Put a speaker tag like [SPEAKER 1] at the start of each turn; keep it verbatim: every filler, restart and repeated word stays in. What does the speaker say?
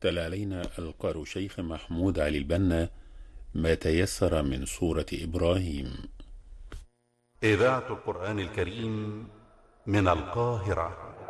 [SPEAKER 1] تلا علينا القارئ الشيخ محمود علي البنا ما تيسر من سورة إبراهيم.
[SPEAKER 2] إذاعة القرآن الكريم من القاهرة.